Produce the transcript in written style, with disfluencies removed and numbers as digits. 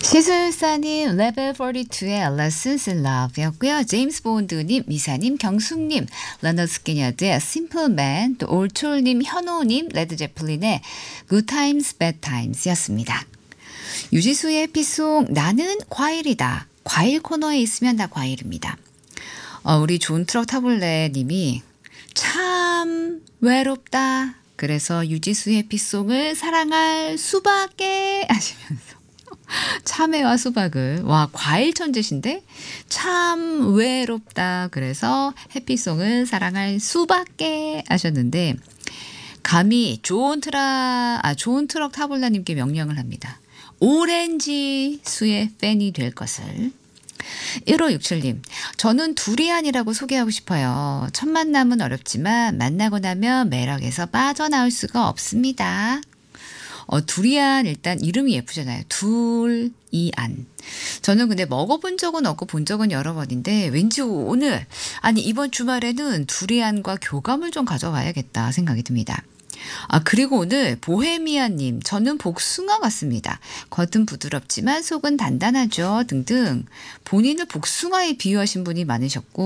시술사님 레벨 42의 Lessons in Love였고요. 제임스 본드님, 미사님, 경숙님, 러너 스키냐드의 Simple Man, 또 올초님, 현호님, 레드 제플린의 Good Times, Bad Times였습니다. 유지수의 에피송 나는 과일이다. 과일 코너에 있으면 나 과일입니다. 우리 존 트럭 타블레 님이 참 외롭다. 그래서 유지수의 에피송을 사랑할 수밖에 하시면서 참외와 수박을 과일 천재신데 참 외롭다. 그래서 해피송을 사랑할 수밖에 하셨는데 감히 존 트럭 타블라님께 명령을 합니다. 오렌지 수의 팬이 될 것을. 1567님, 저는 두리안이라고 소개하고 싶어요. 첫 만남은 어렵지만 만나고 나면 매력에서 빠져나올 수가 없습니다. 두리안 일단 이름이 예쁘잖아요. 둘이안. 저는 근데 먹어본 적은 없고 본 적은 여러 번인데 왠지 이번 주말에는 두리안과 교감을 좀 가져봐야겠다 생각이 듭니다. 그리고 오늘 보헤미아님, 저는 복숭아 같습니다. 겉은 부드럽지만 속은 단단하죠 등등 본인을 복숭아에 비유하신 분이 많으셨고